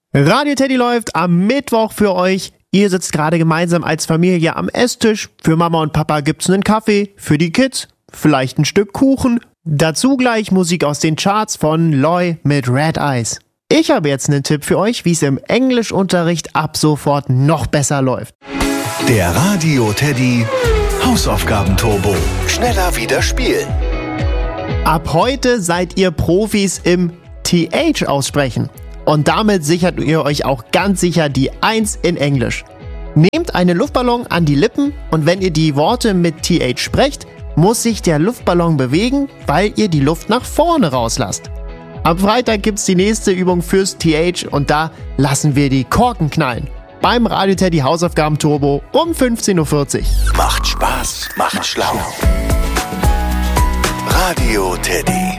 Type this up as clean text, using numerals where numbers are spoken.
Radio Teddy läuft am Mittwoch für euch. Ihr sitzt gerade gemeinsam als Familie am Esstisch. Für Mama und Papa gibt's einen Kaffee, für die Kids vielleicht ein Stück Kuchen. Dazu gleich Musik aus den Charts von Loy mit Red Eyes. Ich habe jetzt einen Tipp für euch, wie es im Englischunterricht ab sofort noch besser läuft. Der Radio Teddy Hausaufgabenturbo. Schneller wieder spielen. Ab heute seid ihr Profis im TH aussprechen. Und damit sichert ihr euch auch ganz sicher die 1 in Englisch. Nehmt einen Luftballon an die Lippen und wenn ihr die Worte mit TH sprecht, muss sich der Luftballon bewegen, weil ihr die Luft nach vorne rauslasst. Am Freitag gibt's die nächste Übung fürs TH und da lassen wir die Korken knallen. Beim Radio Teddy Hausaufgaben-Turbo um 15.40 Uhr. Macht Spaß, macht schlau. Radio Teddy.